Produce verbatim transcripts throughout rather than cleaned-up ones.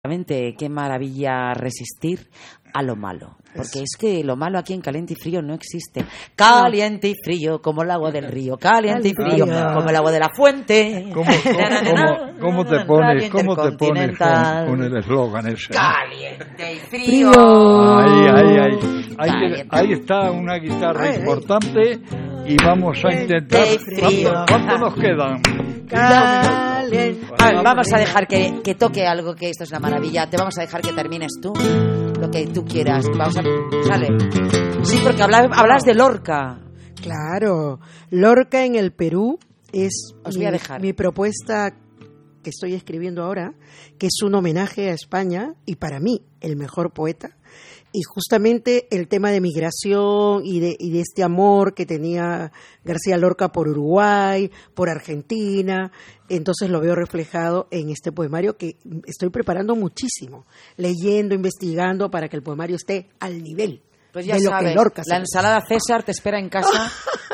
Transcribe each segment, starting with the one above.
efectivamente, qué maravilla resistir a lo malo. Porque es que lo malo aquí en Caliente y Frío no existe. Caliente y frío como el agua del río. Caliente y frío como el agua de la fuente. ¿Cómo, cómo, cómo, cómo te pones, cómo te pones con, con el eslogan ese? Caliente y frío. Ahí, ahí, ahí. Ahí, ahí está una guitarra ay, importante y vamos a intentar. ¿Cuánto, cuánto nos quedan? Caliente. A ver, vamos a dejar que, que toque algo, que esto es una maravilla. Te vamos a dejar que termines tú lo que tú quieras. Vamos a... Sale. Sí, porque hablas, hablas de Lorca. Claro. Lorca en el Perú es Os voy mi, a dejar. mi propuesta que estoy escribiendo ahora, que es un homenaje a España y para mí el mejor poeta. Y justamente el tema de migración y de, y de este amor que tenía García Lorca por Uruguay, por Argentina, entonces lo veo reflejado en este poemario que estoy preparando muchísimo, leyendo, investigando para que el poemario esté al nivel. Pues ya de lo sabes, que Lorca la ensalada César te espera en casa.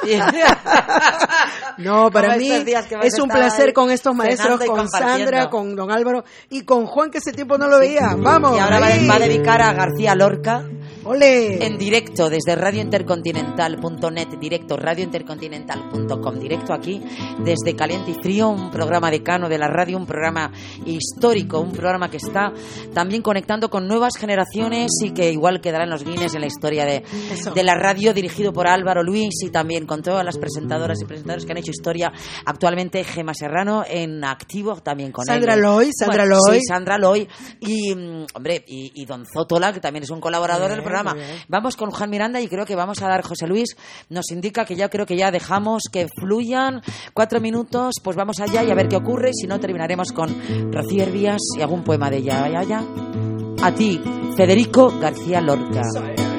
No, para mí es un placer con estos maestros, con Sandra, con don Álvaro y con Juan, que ese tiempo no lo veía. Vamos. Y ahora va, va a dedicar a García Lorca. ¡Ole! En directo desde radio intercontinental punto net, directo radio intercontinental punto com, directo aquí desde Caliente y Frío, un programa decano de la radio, un programa histórico, un programa que está también conectando con nuevas generaciones y que igual quedará en los Guinness en la historia de, de la radio, dirigido por Álvaro Luis y también con todas las presentadoras y presentadores que han hecho historia actualmente. Gemma Serrano en activo también con Sandra él. Loy, Sandra bueno, Loy. Sí, Sandra Loy y, hombre, y, y don Zótola, que también es un colaborador del programa. Vamos con Juan Miranda y creo que vamos a dar, José Luis nos indica que ya creo que ya dejamos que fluyan cuatro minutos, pues vamos allá y a ver qué ocurre, si no terminaremos con Rocío Hervías y algún poema de ella. Ya, ya. A ti, Federico García Lorca.